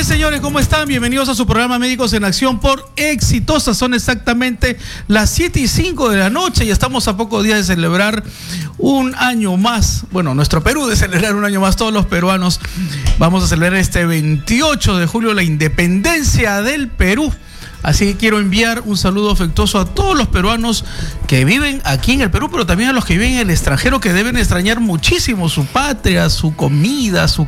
Señores, señores, ¿cómo están? Bienvenidos a su programa Médicos en Acción por Exitosa. Son exactamente las 7:05 de la noche y estamos a pocos días de celebrar un año más. Bueno, nuestro Perú de celebrar un año más, todos los peruanos. Vamos a celebrar este 28 de julio la independencia del Perú. Así que quiero enviar un saludo afectuoso a todos los peruanos que viven aquí en el Perú, pero también a los que viven en el extranjero, que deben extrañar muchísimo su patria, su comida, su